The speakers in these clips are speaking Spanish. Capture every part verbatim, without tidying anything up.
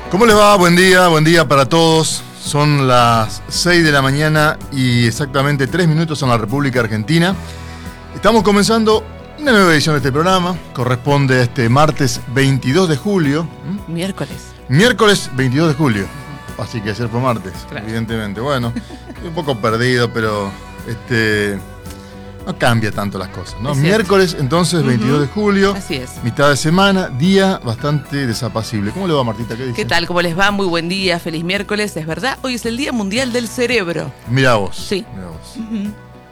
¿Cómo les va? Buen día, buen día para todos. Son las seis de la mañana y exactamente tres minutos en la República Argentina. Estamos comenzando una nueva edición de este programa. Corresponde a este martes veintidós de julio. ¿Mm? Miércoles. Miércoles veintidós de julio. Así que ayer fue martes, claro. Evidentemente. Bueno, un poco perdido, pero este no cambia tanto las cosas, ¿no? Miércoles, entonces, veintidós uh-huh. de julio. Así es. Mitad de semana, día bastante desapacible. ¿Cómo le va, Martita? ¿Qué dice? ¿Qué tal? ¿Cómo les va? Muy buen día, feliz miércoles. Es verdad, hoy es el Día Mundial del Cerebro. Mirá vos. Sí. Mirá vos. Uh-huh.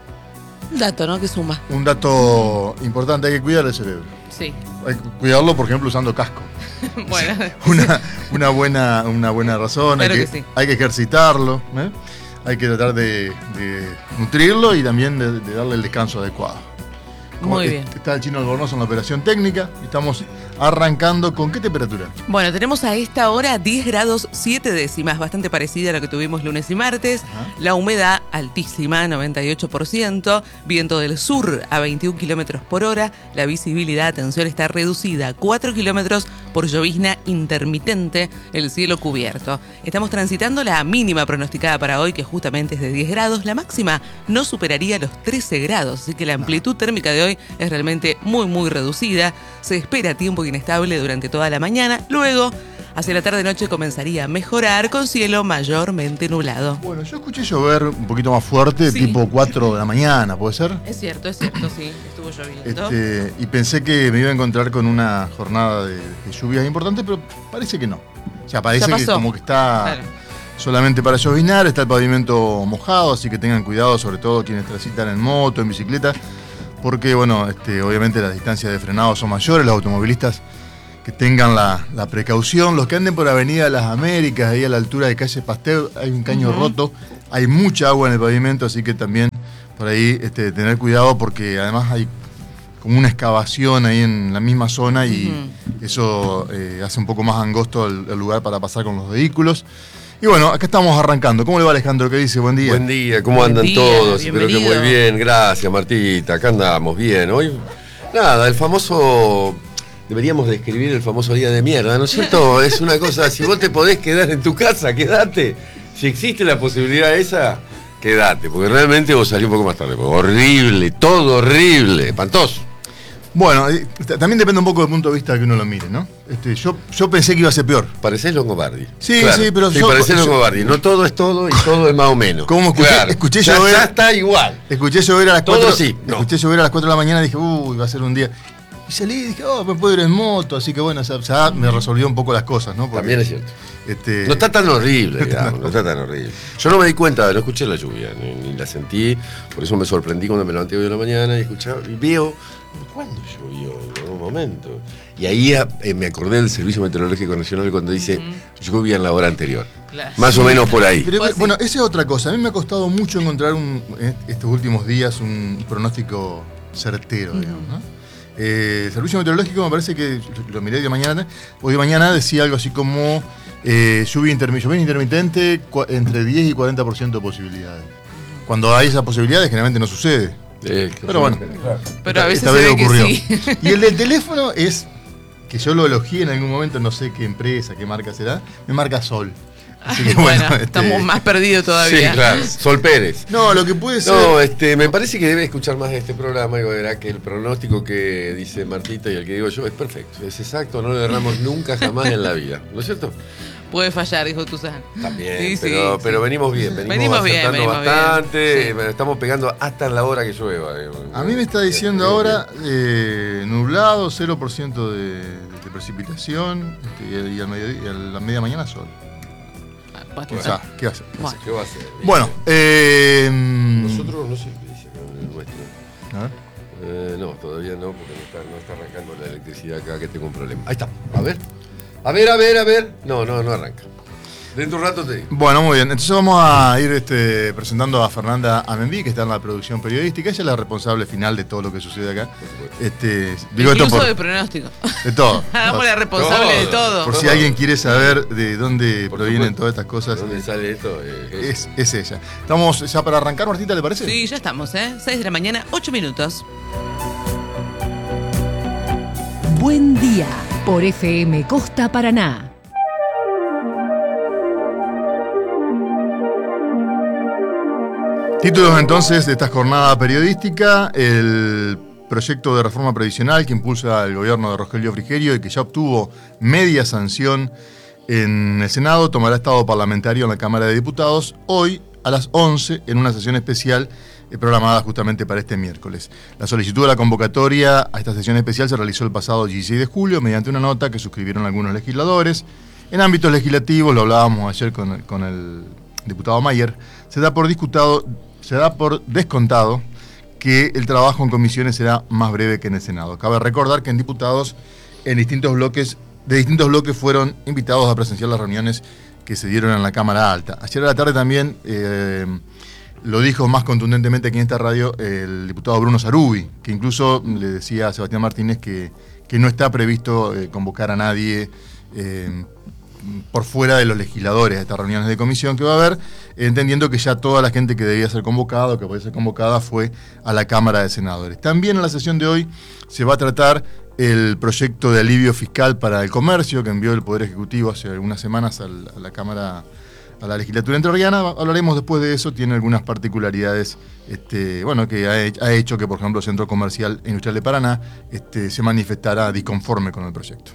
Un dato, ¿no? Que suma. Un dato importante, hay que cuidar el cerebro. Sí. Hay que cuidarlo, por ejemplo, usando casco. Bueno. una, una, buena, una buena razón. Claro hay que, que sí. Hay que ejercitarlo, ¿eh? Hay que tratar de, de nutrirlo y también de, de darle el descanso adecuado. Como Muy bien. Está el Chino Albornoz en la operación técnica. Estamos arrancando con ¿qué temperatura? Bueno, tenemos a esta hora diez grados siete décimas, bastante parecida a lo que tuvimos lunes y martes. Ajá. La humedad altísima, noventa y ocho por ciento. Viento del sur a veintiún kilómetros por hora. La visibilidad, atención, está reducida a cuatro kilómetros por llovizna intermitente. El cielo cubierto. Estamos transitando la mínima pronosticada para hoy, que justamente es de diez grados. La máxima no superaría los trece grados, así que la amplitud térmica de hoy es realmente muy muy reducida. Se espera tiempo inestable durante toda la mañana. Luego, hacia la tarde-noche comenzaría a mejorar con cielo mayormente nublado. Bueno, yo escuché llover un poquito más fuerte, sí. Tipo cuatro de la mañana, ¿puede ser? Es cierto, es cierto, sí, estuvo lloviendo. Este, y pensé que me iba a encontrar con una jornada de, de lluvias importante, pero parece que no. O sea, parece que como que está claro. solamente para lloviznar, está el pavimento mojado, así que tengan cuidado, sobre todo quienes transitan en moto, en bicicleta. Porque, bueno, este, obviamente las distancias de frenado son mayores, los automovilistas que tengan la, la precaución, los que anden por Avenida Las Américas, ahí a la altura de calle Pasteur, hay un caño uh-huh. roto, hay mucha agua en el pavimento, así que también por ahí este, tener cuidado porque además hay como una excavación ahí en la misma zona y uh-huh. eso eh, hace un poco más angosto el, el lugar para pasar con los vehículos. Y bueno, acá estamos arrancando. ¿Cómo le va, Alejandro? ¿Qué dice? Buen día. Buen día, ¿cómo Buen andan día, todos? Espero que muy bien, gracias Martita, acá andamos bien. Hoy, nada, el famoso, deberíamos describir el famoso día de mierda, ¿no es cierto? Es una cosa, si vos te podés quedar en tu casa, quedate. Si existe la posibilidad esa, quedate, porque realmente vos salís un poco más tarde. Horrible, todo horrible, espantoso. Bueno, también depende un poco del punto de vista que uno lo mire, ¿no? Este, yo, yo pensé que iba a ser peor. Parecés Longobardi. Sí, claro. sí, pero sí, yo... parecés Longobardi. No todo es todo y todo es más o menos. ¿Cómo escuché, claro. escuché ya, llover? Ya está igual. Escuché llover a las todo cuatro. Sí, no. Escuché llover a las cuatro de la mañana y dije, uy, va a ser un día. Y salí y dije, oh, me puedo ir en moto. Así que bueno, ya, ya me resolvió un poco las cosas, ¿no? Porque, también es cierto. Este... No está tan horrible, digamos, no está tan horrible. Yo no me di cuenta, no escuché la lluvia, ni, ni la sentí. Por eso me sorprendí cuando me levanté hoy de la mañana y escuchaba, y veo. ¿Cuándo llovió? En un momento. Y ahí eh, me acordé del Servicio Meteorológico Nacional cuando dice uh-huh. lluvia en la hora anterior. Claro. Más o menos por ahí. Pero, pues, bueno, esa es otra cosa. A mí me ha costado mucho encontrar un, estos últimos días un pronóstico certero, uh-huh. digamos, ¿no? Eh, el Servicio Meteorológico me parece que, lo miré de mañana, hoy de mañana decía algo así como eh, lluvia, intermi- lluvia intermitente cua- entre diez y cuarenta por ciento de posibilidades. Uh-huh. Cuando hay esas posibilidades generalmente no sucede. Eh, pero bueno, pero a veces esta vez ocurrió. Sí. Y el del teléfono es que yo lo elogié en algún momento, no sé qué empresa, qué marca será, me marca Sol. Así que bueno, bueno este... estamos más perdidos todavía. Sí, claro. Sol Pérez. No, lo que puede ser. No, este, me parece que debe escuchar más de este programa y verá que el pronóstico que dice Martita y el que digo yo es perfecto, es exacto, no lo erramos nunca jamás en la vida, ¿no es cierto? Puede fallar, dijo Tuzán. También, sí, pero, sí, pero sí. venimos bien, venimos, venimos acertando bien, venimos bastante, bien. Sí. Estamos pegando hasta en la hora que llueva. A mí me está diciendo ahora eh, nublado, cero por ciento de, de precipitación este, y, al mediodía, y a la media mañana sol. Ah, o sea, ¿qué va a hacer? Bueno, ¿Qué va a hacer? Bueno, eh, nosotros no sé qué dice el nuestro. A ver. Eh, no, todavía no, porque no está, no está arrancando la electricidad acá, que tengo un problema. Ahí está, a ver. A ver, a ver, a ver. No, no, no arranca. Dentro de un rato te digo. Bueno, muy bien. Entonces vamos a ir este, presentando a Fernanda Amenví, que está en la producción periodística. Ella es la responsable final de todo lo que sucede acá. Este, digo Incluso esto por, de pronóstico. De todo. Hagamos la responsable todo, de todo. Por si alguien quiere saber de dónde por provienen supuesto. todas estas cosas. ¿De dónde sale esto? Eh, es, es ella. Estamos ya para arrancar, Martita, ¿le parece? Sí, ya estamos, ¿eh? seis de la mañana, ocho minutos. Buen día por F M Costa Paraná. Títulos entonces de esta jornada periodística: el proyecto de reforma previsional que impulsa el gobierno de Rogelio Frigerio y que ya obtuvo media sanción en el Senado tomará estado parlamentario en la Cámara de Diputados hoy a las once en una sesión especial programada justamente para este miércoles. La solicitud de la convocatoria a esta sesión especial se realizó el pasado dieciséis de julio mediante una nota que suscribieron algunos legisladores. En ámbitos legislativos, lo hablábamos ayer con el, con el diputado Mayer, se da por discutado, se da por descontado que el trabajo en comisiones será más breve que en el Senado. Cabe recordar que en diputados, en distintos bloques, de distintos bloques fueron invitados a presenciar las reuniones que se dieron en la Cámara Alta. Ayer a la tarde también eh, lo dijo más contundentemente aquí en esta radio el diputado Bruno Sarubi, que incluso le decía a Sebastián Martínez que, que no está previsto eh, convocar a nadie eh, por fuera de los legisladores a estas reuniones de comisión que va a haber, entendiendo que ya toda la gente que debía ser convocada o que podía ser convocada fue a la Cámara de Senadores. También en la sesión de hoy se va a tratar el proyecto de alivio fiscal para el comercio que envió el Poder Ejecutivo hace algunas semanas al, a la Cámara, a la legislatura entrerriana. Hablaremos después de eso. Tiene algunas particularidades este, bueno, que ha, ha hecho que, por ejemplo, el Centro Comercial e Industrial de Paraná este, se manifestara disconforme con el proyecto.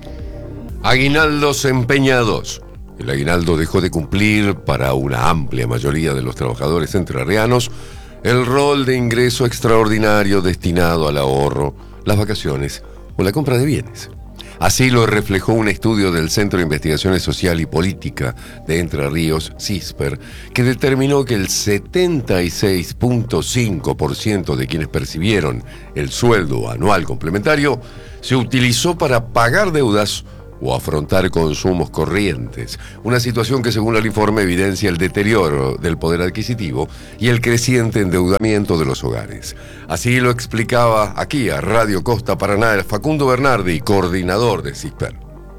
Aguinaldos empeñados. El aguinaldo dejó de cumplir para una amplia mayoría de los trabajadores entrerrianos el rol de ingreso extraordinario destinado al ahorro, las vacaciones o la compra de bienes. Así lo reflejó un estudio del Centro de Investigaciones Social y Política de Entre Ríos, CISPER, que determinó que el setenta y seis punto cinco por ciento de quienes percibieron el sueldo anual complementario se utilizó para pagar deudas o afrontar consumos corrientes, una situación que según el informe evidencia el deterioro del poder adquisitivo y el creciente endeudamiento de los hogares. Así lo explicaba aquí a Radio Costa Paraná el Facundo Bernardi, coordinador de CISPER.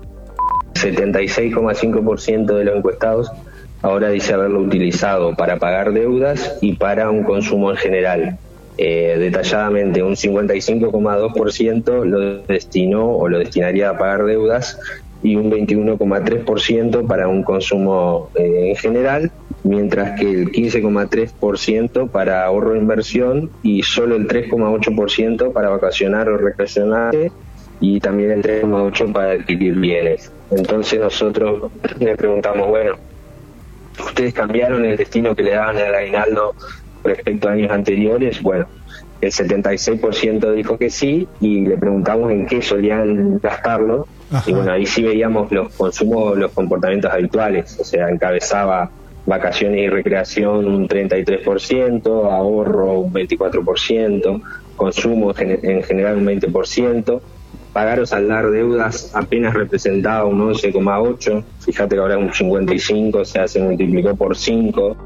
setenta y seis coma cinco por ciento de los encuestados ahora dice haberlo utilizado para pagar deudas y para un consumo en general. Eh, detalladamente, un cincuenta y cinco coma dos por ciento lo destinó o lo destinaría a pagar deudas y un veintiuno coma tres por ciento para un consumo eh, en general, mientras que el quince coma tres por ciento para ahorro e inversión y solo el tres coma ocho por ciento para vacacionar o recreacionar y también el tres coma ocho por ciento para adquirir bienes. Entonces nosotros le preguntamos, bueno, ¿ustedes cambiaron el destino que le daban al aguinaldo respecto a años anteriores? Bueno, el setenta y seis por ciento dijo que sí y le preguntamos en qué solían gastarlo. Ajá. Y bueno, ahí sí veíamos los consumos, los comportamientos habituales, o sea, encabezaba vacaciones y recreación un treinta y tres por ciento, ahorro un veinticuatro por ciento, consumo en general un veinte por ciento, pagar o saldar deudas apenas representaba un once coma ocho por ciento, fíjate que ahora es un cincuenta y cinco por ciento, o sea, se multiplicó por cinco.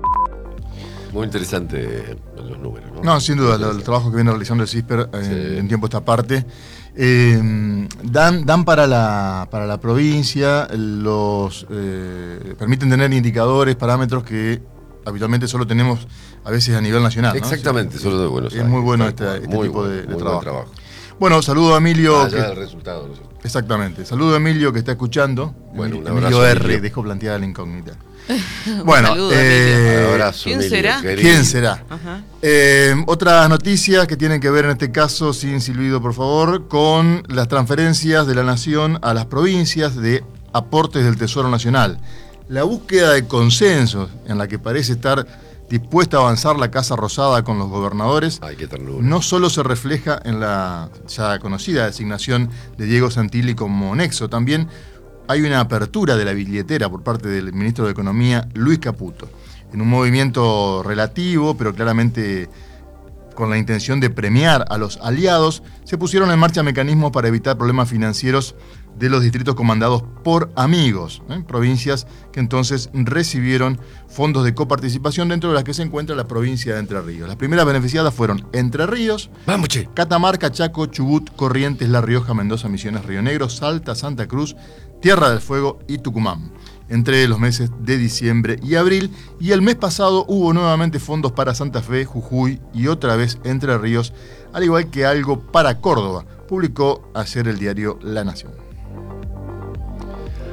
Muy interesante los números, ¿no? No, sin duda, el, el trabajo que viene realizando el CISPER eh, sí. en tiempo esta parte. Eh, dan dan para la para la provincia, los eh, permiten tener indicadores, parámetros que habitualmente solo tenemos a veces a nivel nacional, ¿no? Exactamente, sí, solo de Buenos Aires. Es muy bueno este, este muy tipo bueno, de, de muy trabajo. trabajo. Bueno, saludo a Emilio. Ah, que, ya el resultado, ¿no? Exactamente. Saludo a Emilio que está escuchando. Bueno, un Emilio abrazo, R, Emilio. dejó planteada la incógnita. Bueno, saludo, eh, un abrazo, ¿quién Emilio, será? querido. ¿Quién será? Eh, otras noticias que tienen que ver en este caso, sin silbido por favor, con las transferencias de la Nación a las provincias de aportes del Tesoro Nacional. La búsqueda de consensos en la que parece estar dispuesta a avanzar la Casa Rosada con los gobernadores, Ay, qué ternura. no solo se refleja en la ya conocida designación de Diego Santilli como nexo, también hay una apertura de la billetera por parte del ministro de Economía, Luis Caputo, en un movimiento relativo, pero claramente con la intención de premiar a los aliados, se pusieron en marcha mecanismos para evitar problemas financieros de los distritos comandados por amigos, ¿eh? provincias que entonces recibieron fondos de coparticipación, dentro de las que se encuentra la provincia de Entre Ríos. Las primeras beneficiadas fueron Entre Ríos, Vamos, che. Catamarca, Chaco, Chubut, Corrientes, La Rioja, Mendoza, Misiones, Río Negro, Salta, Santa Cruz, Tierra del Fuego y Tucumán, entre los meses de diciembre y abril. Y el mes pasado hubo nuevamente fondos para Santa Fe, Jujuy y otra vez Entre Ríos, al igual que algo para Córdoba, publicó ayer el diario La Nación.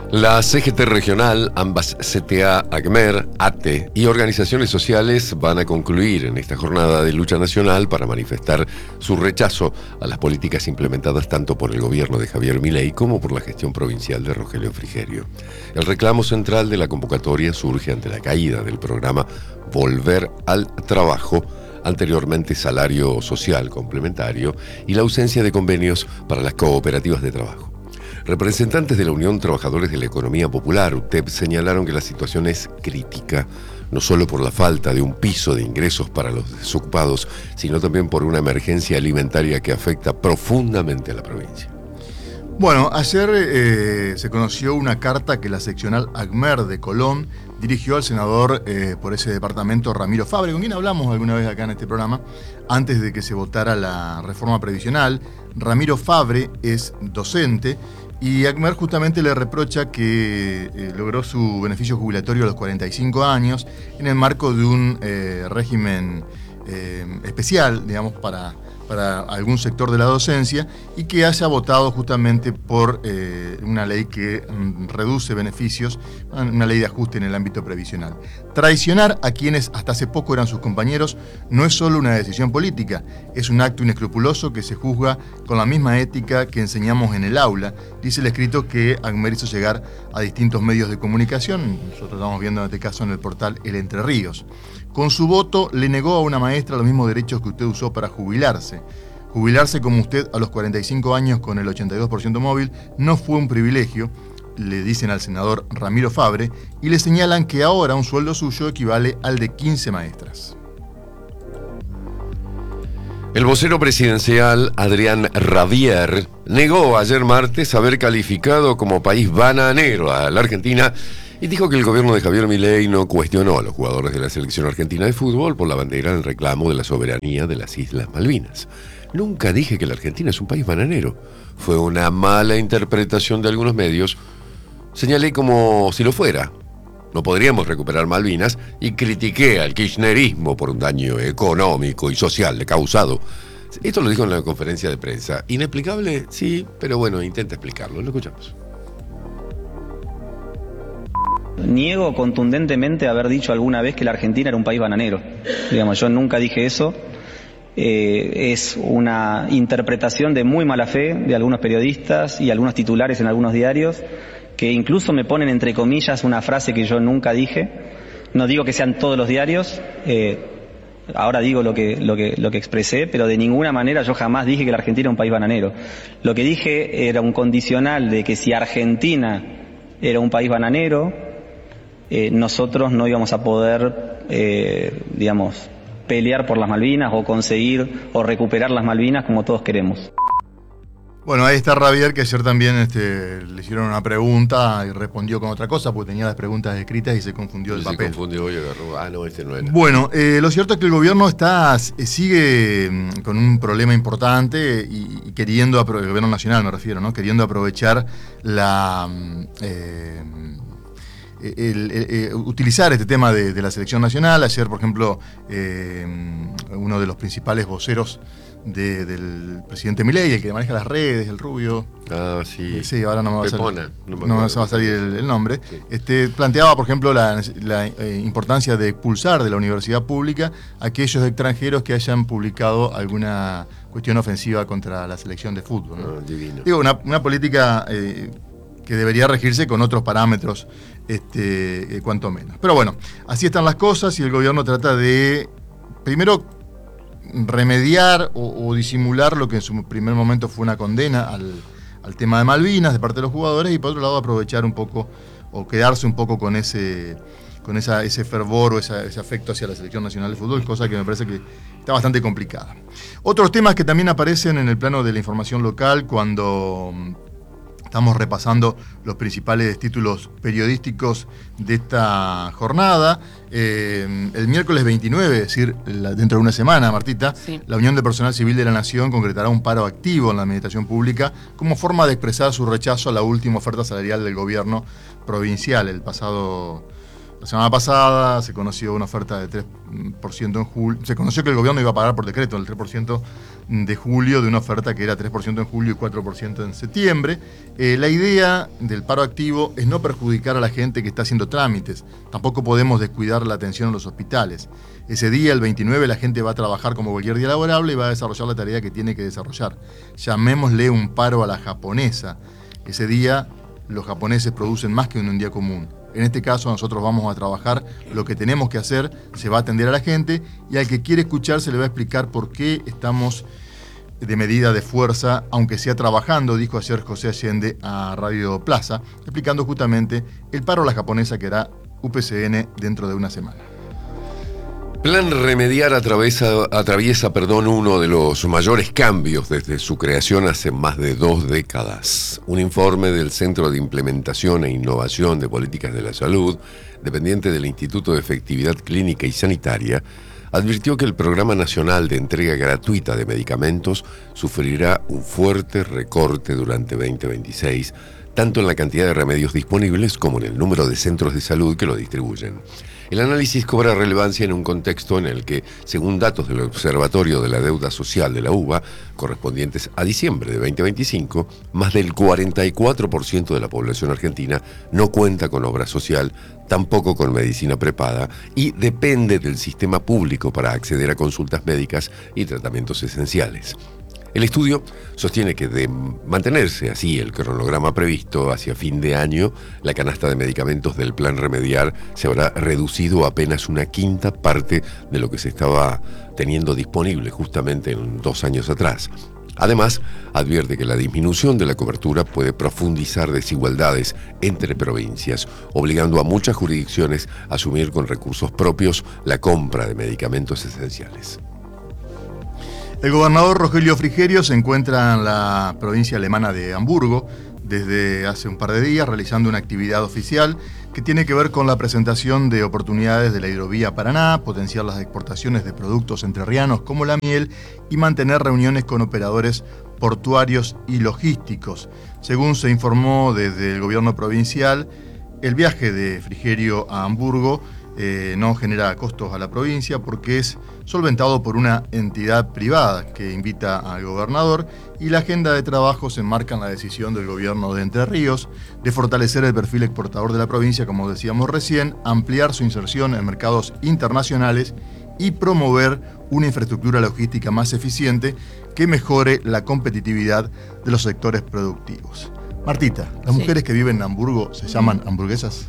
La C G T regional, ambas C T A, ACMER, ATE y organizaciones sociales van a concluir en esta jornada de lucha nacional para manifestar su rechazo a las políticas implementadas tanto por el gobierno de Javier Milei como por la gestión provincial de Rogelio Frigerio. El reclamo central de la convocatoria surge ante la caída del programa Volver al Trabajo, anteriormente Salario Social Complementario, y la ausencia de convenios para las cooperativas de trabajo. Representantes de la Unión Trabajadores de la Economía Popular, U T E P, señalaron que la situación es crítica, no solo por la falta de un piso de ingresos para los desocupados, sino también por una emergencia alimentaria que afecta profundamente a la provincia. Bueno, ayer eh, se conoció una carta que la seccional ACMER de Colón dirigió al senador eh, por ese departamento, Ramiro Fabre, con quien hablamos alguna vez acá en este programa, antes de que se votara la reforma previsional. Ramiro Fabre es docente y ACMER justamente le reprocha que eh, logró su beneficio jubilatorio a los cuarenta y cinco años en el marco de un eh, régimen eh, especial, digamos, para... para algún sector de la docencia, y que haya votado justamente por eh, una ley que mm, reduce beneficios, una ley de ajuste en el ámbito previsional. Traicionar a quienes hasta hace poco eran sus compañeros no es solo una decisión política, es un acto inescrupuloso que se juzga con la misma ética que enseñamos en el aula, dice el escrito que ACMER hizo llegar a distintos medios de comunicación. Nosotros estamos viendo en este caso en el portal El Entre Ríos. Con su voto le negó a una maestra los mismos derechos que usted usó para jubilarse. Jubilarse como usted a los cuarenta y cinco años con el ochenta y dos por ciento móvil no fue un privilegio, le dicen al senador Ramiro Fabre, y le señalan que ahora un sueldo suyo equivale al de quince maestras. El vocero presidencial, Adrián Rabier, negó ayer martes haber calificado como país bananero a la Argentina y dijo que el gobierno de Javier Milei no cuestionó a los jugadores de la selección argentina de fútbol por la bandera en reclamo de la soberanía de las Islas Malvinas. Nunca dije que la Argentina es un país bananero. Fue una mala interpretación de algunos medios. Señalé como si lo fuera. No podríamos recuperar Malvinas y critiqué al kirchnerismo por un daño económico y social causado. Esto lo dijo en la conferencia de prensa. ¿Inexplicable? Sí, pero bueno, intenta explicarlo. Lo escuchamos. Niego contundentemente haber dicho alguna vez que la Argentina era un país bananero. Digamos, yo nunca dije eso. Eh, es una interpretación de muy mala fe de algunos periodistas y algunos titulares en algunos diarios que incluso me ponen entre comillas una frase que yo nunca dije. No digo que sean todos los diarios, eh, ahora digo lo que, lo que, lo que expresé, pero de ninguna manera yo jamás dije que la Argentina era un país bananero. Lo que dije era un condicional de que si Argentina era un país bananero, eh, nosotros no íbamos a poder, eh, digamos, pelear por las Malvinas o conseguir o recuperar las Malvinas como todos queremos. Bueno, ahí está Rabier, que ayer también este, le hicieron una pregunta y respondió con otra cosa, porque tenía las preguntas escritas y se confundió el se papel. Se confundió y agarró, ah, no, este no era. Bueno, eh, lo cierto es que el gobierno está sigue con un problema importante y, y queriendo, el gobierno nacional me refiero, ¿no? Queriendo aprovechar la... Eh, El, el, el, utilizar este tema de, de la selección nacional. Ayer, por ejemplo, eh, uno de los principales voceros de, del presidente Milei, el que maneja las redes, el rubio. Ah, sí. Eh, sí, ahora no me va a salir, no no me va a salir el, el nombre. Sí. Este, planteaba, por ejemplo, la, la eh, importancia de expulsar de la universidad pública a aquellos extranjeros que hayan publicado alguna cuestión ofensiva contra la selección de fútbol, ¿no? Ah, divino. Digo, una, una política eh, que debería regirse con otros parámetros, este, eh, cuanto menos. Pero bueno, así están las cosas y el gobierno trata de, primero, remediar o, o disimular lo que en su primer momento fue una condena al, al tema de Malvinas de parte de los jugadores, y por otro lado aprovechar un poco o quedarse un poco con ese con esa, ese fervor o esa, ese afecto hacia la selección nacional de fútbol, cosa que me parece que está bastante complicada. Otros temas que también aparecen en el plano de la información local cuando estamos repasando los principales títulos periodísticos de esta jornada. Eh, el miércoles veintinueve, es decir, la, dentro de una semana, Martita, sí. La Unión de Personal Civil de la Nación concretará un paro activo en la administración pública como forma de expresar su rechazo a la última oferta salarial del gobierno provincial el pasado La semana pasada se conoció una oferta de tres por ciento en julio. Se conoció que el gobierno iba a pagar por decreto el tres por ciento de julio de una oferta que era tres por ciento en julio y cuatro por ciento en septiembre. Eh, la idea del paro activo es no perjudicar a la gente que está haciendo trámites. Tampoco podemos descuidar la atención en los hospitales. Ese día, el veintinueve, la gente va a trabajar como cualquier día laborable y va a desarrollar la tarea que tiene que desarrollar. Llamémosle un paro a la japonesa. Ese día, los japoneses producen más que en un día común. En este caso, nosotros vamos a trabajar lo que tenemos que hacer, se va a atender a la gente y al que quiere escuchar se le va a explicar por qué estamos de medida de fuerza, aunque sea trabajando, dijo ayer José Allende a Radio Plaza, explicando justamente el paro a la japonesa que hará U P C N dentro de una semana. Plan Remediar atraviesa, atraviesa perdón, uno de los mayores cambios desde su creación hace más de dos décadas. Un informe del Centro de Implementación e Innovación de Políticas de la Salud, dependiente del Instituto de Efectividad Clínica y Sanitaria, advirtió que el Programa Nacional de Entrega Gratuita de Medicamentos sufrirá un fuerte recorte durante veinte veintiséis, tanto en la cantidad de remedios disponibles como en el número de centros de salud que lo distribuyen. El análisis cobra relevancia en un contexto en el que, según datos del Observatorio de la Deuda Social de la U B A, correspondientes a diciembre de veinte veinticinco, más del cuarenta y cuatro por ciento de la población argentina no cuenta con obra social, tampoco con medicina prepaga y depende del sistema público para acceder a consultas médicas y tratamientos esenciales. El estudio sostiene que de mantenerse así el cronograma previsto hacia fin de año, la canasta de medicamentos del Plan Remediar se habrá reducido a apenas una quinta parte de lo que se estaba teniendo disponible justamente en dos años atrás. Además, advierte que la disminución de la cobertura puede profundizar desigualdades entre provincias, obligando a muchas jurisdicciones a asumir con recursos propios la compra de medicamentos esenciales. El gobernador Rogelio Frigerio se encuentra en la provincia alemana de Hamburgo desde hace un par de días realizando una actividad oficial que tiene que ver con la presentación de oportunidades de la hidrovía Paraná, potenciar las exportaciones de productos entrerrianos como la miel y mantener reuniones con operadores portuarios y logísticos. Según se informó desde el gobierno provincial, el viaje de Frigerio a Hamburgo eh, no genera costos a la provincia porque es solventado por una entidad privada que invita al gobernador y la agenda de trabajo se enmarca en la decisión del gobierno de Entre Ríos de fortalecer el perfil exportador de la provincia, como decíamos recién, ampliar su inserción en mercados internacionales y promover una infraestructura logística más eficiente que mejore la competitividad de los sectores productivos. Martita, ¿las sí. mujeres que viven en Hamburgo se llaman hamburguesas?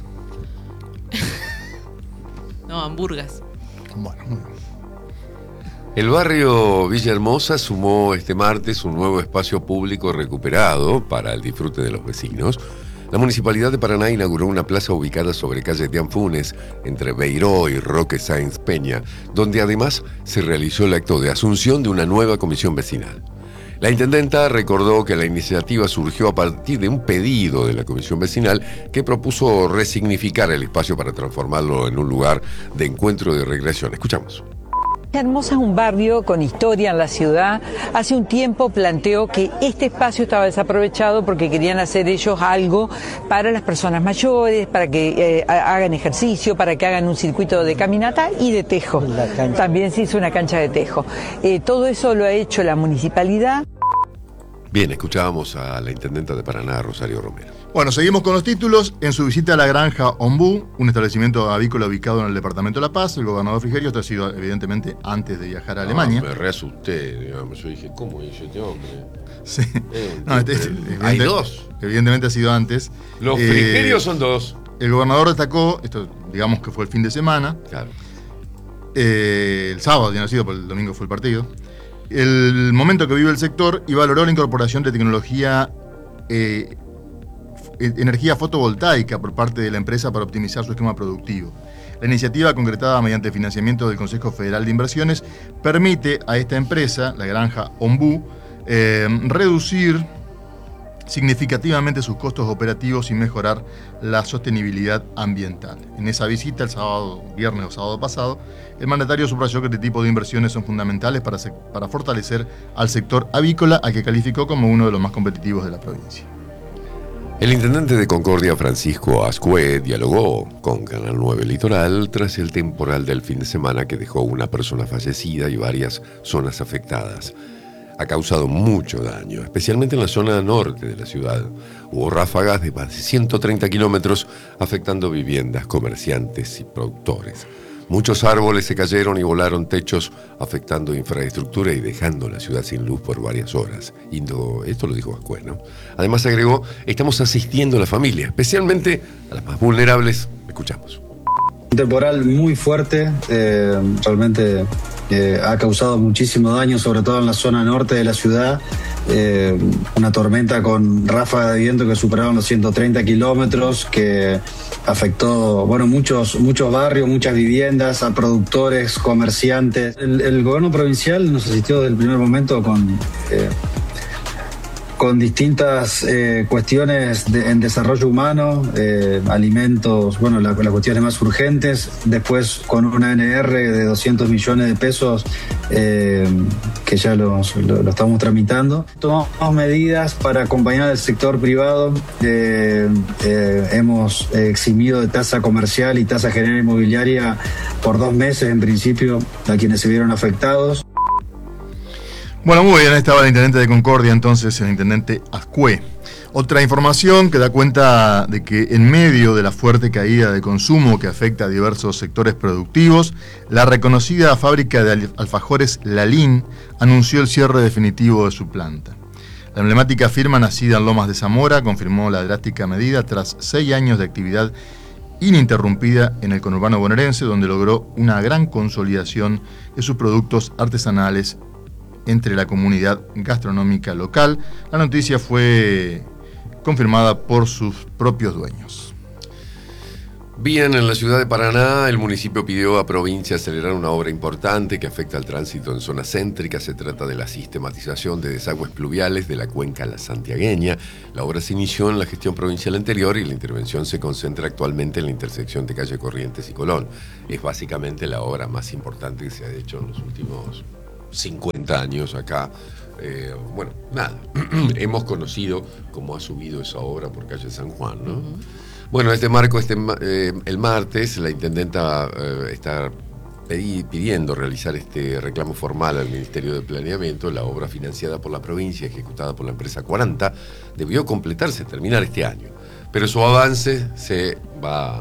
No, hamburgas. Bueno, muy bien. El barrio Villahermosa sumó este martes un nuevo espacio público recuperado para el disfrute de los vecinos. La Municipalidad de Paraná inauguró una plaza ubicada sobre calle Tianfunes, entre Beiró y Roque Sáenz Peña, donde además se realizó el acto de asunción de una nueva comisión vecinal. La intendenta recordó que la iniciativa surgió a partir de un pedido de la comisión vecinal que propuso resignificar el espacio para transformarlo en un lugar de encuentro y de recreación. Escuchamos. Hermosa es un barrio con historia en la ciudad. Hace un tiempo planteó que este espacio estaba desaprovechado porque querían hacer ellos algo para las personas mayores, para que eh, hagan ejercicio, para que hagan un circuito de caminata y de tejo. También se hizo una cancha de tejo. Eh, todo eso lo ha hecho la municipalidad. Bien, escuchábamos a la intendenta de Paraná, Rosario Romero. Bueno, seguimos con los títulos. En su visita a la granja Ombú, un establecimiento avícola ubicado en el departamento de La Paz, el gobernador Frigerio, esto ha sido evidentemente antes de viajar a Alemania. No, me reasusté, digamos. Yo dije, ¿cómo hizo este hombre? Sí. Eh, no, este, este, Hay dos. Evidentemente ha sido antes. Los eh, Frigerios son dos. El gobernador destacó, esto digamos que fue el fin de semana. Claro. Eh, el sábado tiene sido, porque el domingo fue el partido. El momento que vive el sector y valoró la incorporación de tecnología eh, energía fotovoltaica por parte de la empresa para optimizar su esquema productivo. La iniciativa, concretada mediante financiamiento del Consejo Federal de Inversiones, permite a esta empresa, la granja Ombú, eh, reducir significativamente sus costos operativos y mejorar la sostenibilidad ambiental. En esa visita, el sábado, viernes o sábado pasado, el mandatario subrayó que este tipo de inversiones son fundamentales para, para fortalecer al sector avícola, al que calificó como uno de los más competitivos de la provincia. El intendente de Concordia, Francisco Ascué, dialogó con Canal nueve Litoral tras el temporal del fin de semana que dejó una persona fallecida y varias zonas afectadas. Ha causado mucho daño, especialmente en la zona norte de la ciudad. Hubo ráfagas de más de ciento treinta kilómetros afectando viviendas, comerciantes y productores. Muchos árboles se cayeron y volaron techos, afectando infraestructura y dejando la ciudad sin luz por varias horas. Y no, esto lo dijo Ascué, ¿no? Además agregó, estamos asistiendo a la familia, especialmente a las más vulnerables. Escuchamos. Un temporal muy fuerte, eh, realmente eh, ha causado muchísimo daño, sobre todo en la zona norte de la ciudad. Eh, una tormenta con ráfagas de viento que superaron los ciento treinta kilómetros, que afectó bueno, muchos, muchos barrios, muchas viviendas, a productores, comerciantes. El, el gobierno provincial nos asistió desde el primer momento con... Eh, con distintas eh, cuestiones de, en desarrollo humano, eh, alimentos, bueno, la, las cuestiones más urgentes, después con una N R de doscientos millones de pesos eh, que ya los, lo, lo estamos tramitando. Tomamos medidas para acompañar al sector privado, eh, eh, hemos eximido de tasa comercial y tasa general inmobiliaria por dos meses en principio a quienes se vieron afectados. Bueno, muy bien, ahí estaba el intendente de Concordia, entonces el intendente Ascué. Otra información que da cuenta de que en medio de la fuerte caída de consumo que afecta a diversos sectores productivos, la reconocida fábrica de alfajores Lalín anunció el cierre definitivo de su planta. La emblemática firma nacida en Lomas de Zamora confirmó la drástica medida tras seis años de actividad ininterrumpida en el conurbano bonaerense, donde logró una gran consolidación de sus productos artesanales entre la comunidad gastronómica local. La noticia fue confirmada por sus propios dueños. Bien, en la ciudad de Paraná, el municipio pidió a provincia acelerar una obra importante que afecta al tránsito en zonas céntricas. Se trata de la sistematización de desagües pluviales de la cuenca La Santiagueña. La obra se inició en la gestión provincial anterior y la intervención se concentra actualmente en la intersección de calle Corrientes y Colón. Es básicamente la obra más importante que se ha hecho en los últimos cincuenta años acá. Eh, bueno, nada, hemos conocido cómo ha subido esa obra por calle San Juan, ¿no? Uh-huh. Bueno, este marco, este, eh, el martes, la intendenta eh, está pedí, pidiendo realizar este reclamo formal al Ministerio de Planeamiento. La obra financiada por la provincia, ejecutada por la empresa cuarenta, debió completarse, terminar este año, pero su avance se va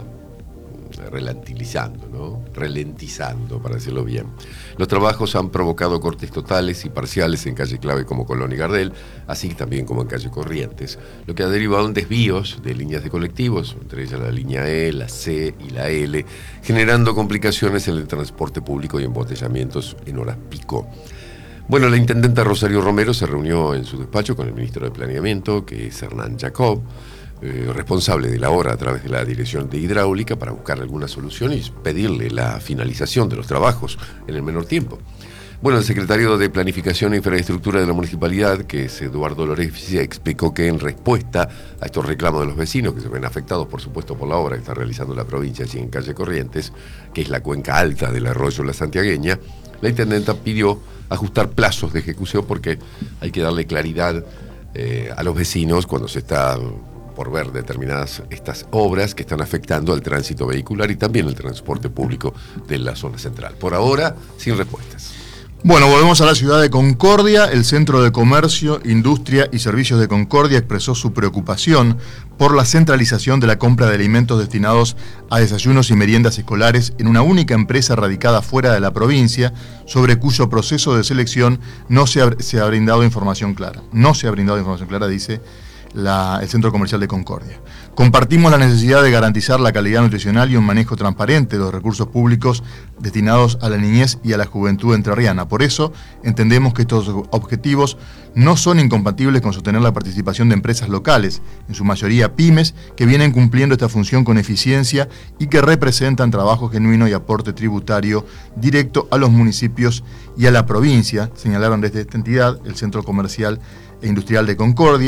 relantilizando, ¿no? Ralentizando, para decirlo bien. Los trabajos han provocado cortes totales y parciales en calle clave como Colón y Gardel, así también como en calle Corrientes, lo que ha derivado en desvíos de líneas de colectivos, entre ellas la línea E, la C y la L, generando complicaciones en el transporte público y embotellamientos en horas pico. Bueno, la intendenta Rosario Romero se reunió en su despacho con el ministro de Planeamiento, que es Hernán Jacob, Eh, responsable de la obra a través de la Dirección de Hidráulica, para buscar alguna solución y pedirle la finalización de los trabajos en el menor tiempo. Bueno, el secretario de Planificación e Infraestructura de la Municipalidad, que es Eduardo Loreficia, explicó que en respuesta a estos reclamos de los vecinos, que se ven afectados por supuesto por la obra que está realizando la provincia allí en calle Corrientes, que es la cuenca alta del arroyo La Santiagueña, la intendenta pidió ajustar plazos de ejecución porque hay que darle claridad eh, a los vecinos cuando se está por ver determinadas estas obras que están afectando al tránsito vehicular y también el transporte público de la zona central. Por ahora, sin respuestas. Bueno, volvemos a la ciudad de Concordia. El Centro de Comercio, Industria y Servicios de Concordia expresó su preocupación por la centralización de la compra de alimentos destinados a desayunos y meriendas escolares en una única empresa radicada fuera de la provincia, sobre cuyo proceso de selección no se ha, se ha brindado información clara. No se ha brindado información clara, dice La, el Centro Comercial de Concordia. Compartimos la necesidad de garantizar la calidad nutricional y un manejo transparente de los recursos públicos destinados a la niñez y a la juventud entrerriana. Por eso, entendemos que estos objetivos no son incompatibles con sostener la participación de empresas locales, en su mayoría pymes, que vienen cumpliendo esta función con eficiencia y que representan trabajo genuino y aporte tributario directo a los municipios y a la provincia, señalaron desde esta entidad, el Centro Comercial e Industrial de Concordia,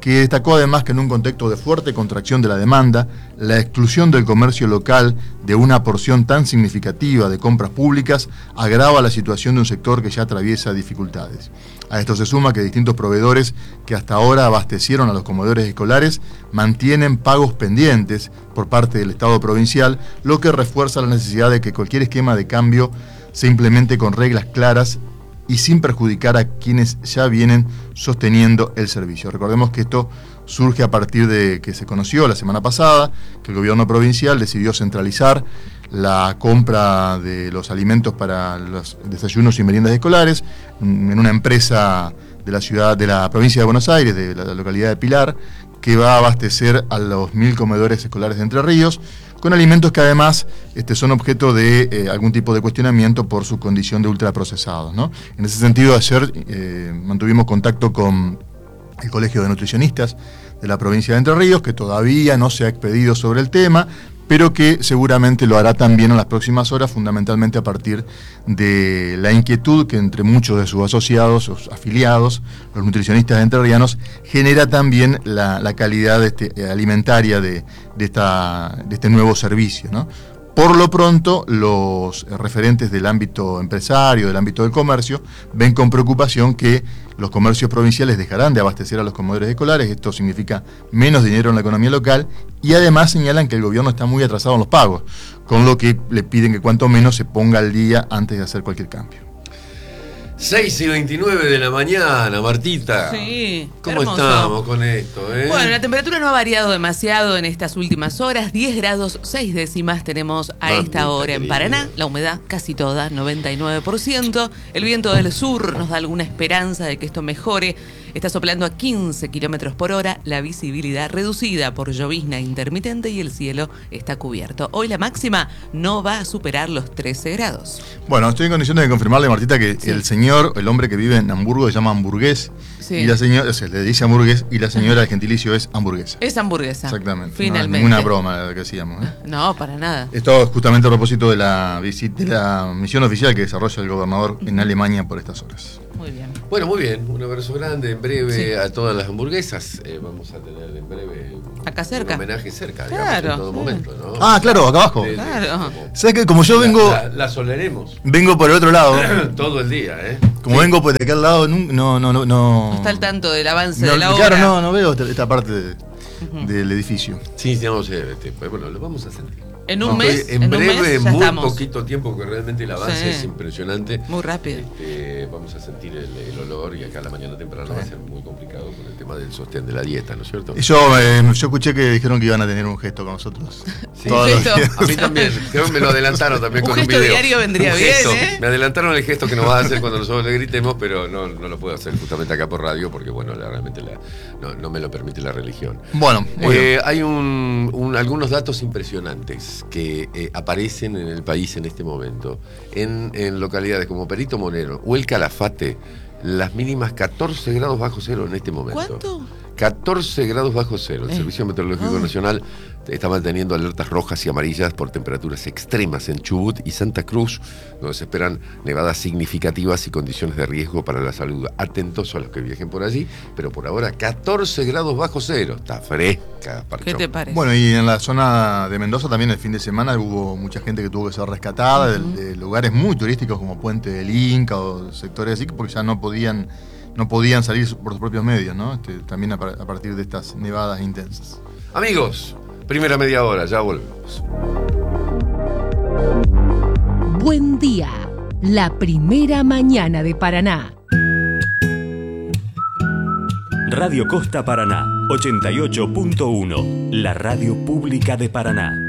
que destacó además que en un contexto de fuerte contracción de la demanda, la exclusión del comercio local de una porción tan significativa de compras públicas agrava la situación de un sector que ya atraviesa dificultades. A esto se suma que distintos proveedores que hasta ahora abastecieron a los comedores escolares mantienen pagos pendientes por parte del Estado provincial, lo que refuerza la necesidad de que cualquier esquema de cambio se implemente con reglas claras y sin perjudicar a quienes ya vienen sosteniendo el servicio. Recordemos que esto surge a partir de que se conoció la semana pasada que el gobierno provincial decidió centralizar la compra de los alimentos para los desayunos y meriendas escolares en una empresa de la ciudad, de la provincia de Buenos Aires, de la localidad de Pilar, que va a abastecer a los mil comedores escolares de Entre Ríos, con alimentos que además este, son objeto de eh, algún tipo de cuestionamiento por su condición de ultraprocesados, ¿no? En ese sentido, ayer eh, mantuvimos contacto con el Colegio de Nutricionistas de la provincia de Entre Ríos, que todavía no se ha expedido sobre el tema, pero que seguramente lo hará también en las próximas horas, fundamentalmente a partir de la inquietud que entre muchos de sus asociados, sus afiliados, los nutricionistas entrerrianos, genera también la, la calidad este, alimentaria de, de, esta, de este nuevo servicio, ¿no? Por lo pronto, los referentes del ámbito empresario, del ámbito del comercio, ven con preocupación que los comercios provinciales dejarán de abastecer a los comedores escolares. Esto significa menos dinero en la economía local y además señalan que el gobierno está muy atrasado en los pagos, con lo que le piden que cuanto menos se ponga al día antes de hacer cualquier cambio. seis y veintinueve de la mañana, Martita. Sí. ¿Cómo hermoso. estamos con esto? Eh? Bueno, la temperatura no ha variado demasiado en estas últimas horas. diez grados seis décimas tenemos a Mamita esta hora en querida. Paraná. La humedad casi toda, noventa y nueve por ciento. El viento del sur nos da alguna esperanza de que esto mejore. Está soplando a quince kilómetros por hora. La visibilidad reducida por llovizna intermitente y el cielo está cubierto. Hoy la máxima no va a superar los trece grados. Bueno, estoy en condiciones de confirmarle, Martita, que Sí. el señor, el hombre que vive en Hamburgo, se llama hamburgués. Sí. Y la señora, se le dice hamburgués y la señora, el gentilicio es hamburguesa. Es hamburguesa. Exactamente. Finalmente. No es ninguna broma lo que decíamos, ¿eh? No, para nada. Esto justamente a propósito de la visita, de la misión oficial que desarrolla el gobernador en Alemania por estas horas. Muy bien. Bueno, muy bien. Un abrazo grande. En breve Sí. a todas las hamburguesas. Eh, vamos a tener en breve Acá cerca. un homenaje cerca, Claro, digamos, en todo sí. momento, ¿no? Ah, claro, acá abajo. De- de- Claro. como- ¿Sabes que como yo la- vengo, La, la soleremos vengo por el otro lado? todo el día, ¿eh? Como vengo por de aquel lado, nun- no, no, no, no. No está al tanto del avance no, de la obra. claro, no, no veo esta, esta parte de- del edificio. Sí, sí, vamos a este, pues, bueno, lo vamos a sentir. En un No, mes, en, en breve, un mes ya muy estamos. poquito tiempo, que realmente el avance Sí. es impresionante. Muy rápido. Este, vamos a sentir el, el olor y acá a la mañana temprano va a ser muy complicado con el tema del sostén de la dieta, ¿no es cierto? Y yo, eh, yo escuché que dijeron que iban a tener un gesto con nosotros. Sí. Todos los gesto. días. A mí también, creo que me lo adelantaron también Un con un gesto video. diario vendría Un bien, gesto. ¿eh? Me adelantaron el gesto que nos va a hacer cuando nosotros le gritemos, pero no, no lo puedo hacer justamente acá por radio porque, bueno, la- realmente la- no, no me lo permite la religión. Bueno, muy bien. Eh, hay un, un- algunos datos impresionantes que eh, aparecen en el país en este momento. En, en localidades como Perito Moreno o el Calafate, las mínimas catorce grados bajo cero en este momento. ¿Cuánto? catorce grados bajo cero. El Eh. Servicio Meteorológico Ah. Nacional está manteniendo alertas rojas y amarillas por temperaturas extremas en Chubut y Santa Cruz, donde se esperan nevadas significativas y condiciones de riesgo para la salud. Atentos a los que viajen por allí, pero por ahora catorce grados bajo cero. Está fresca, Parchón. ¿Qué te parece? Bueno, y en la zona de Mendoza también el fin de semana hubo mucha gente que tuvo que ser rescatada de, de lugares muy turísticos como Puente del Inca o sectores así, porque ya no podían, no podían salir por sus propios medios, ¿no? Este, también a, par- a partir de estas nevadas intensas. Amigos, primera media hora, ya volvemos. Buen día, la primera mañana de Paraná. Radio Costa Paraná, ochenta y ocho punto uno, la radio pública de Paraná.